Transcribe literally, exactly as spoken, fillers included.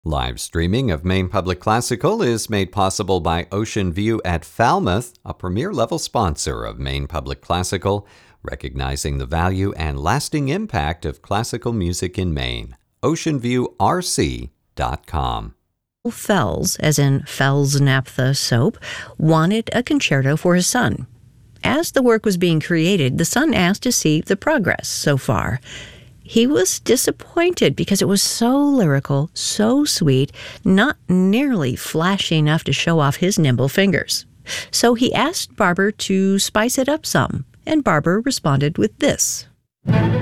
Live streaming of Maine Public Classical is made possible by Ocean View at Falmouth, a premier-level sponsor of Maine Public Classical, recognizing the value and lasting impact of classical music in Maine. ocean view r c dot com. Fells, as in Fells Naphtha Soap, wanted a concerto for his son. As the work was being created, the son asked to see the progress so far. He was disappointed because it was so lyrical, so sweet, not nearly flashy enough to show off his nimble fingers. So he asked Barber to spice it up some, and Barber responded with this.